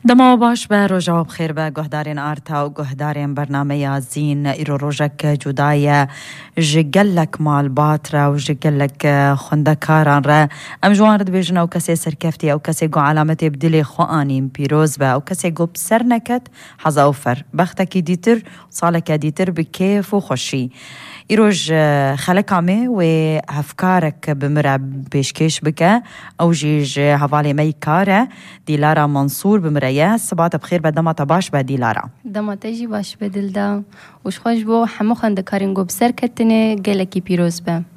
دما باش به رجا بخیر به گهدارین آرتا و گهدارین برنامه زین ایرو روژک جدای جگلک مال باترا و جگلک خندکاران را ام جوان رد بیجن او کسی سرکفتی او کسی گو علامت بدلی خوانیم پیروز به او کسی گو بسر نکت حزاوفر بختکی دیتر صالک دیتر بکیف و خوشی ایروج خلقامه و هفکارک بمرا پیشکش بکه او جیج حوالی می کاره دیلارا منصور بمرایه سبات بخیر به دمت باش به دیلارا دمت جی باش به دلدا وش خوش بو همو خندکارین گو بسر کتنه گلکی پیروز به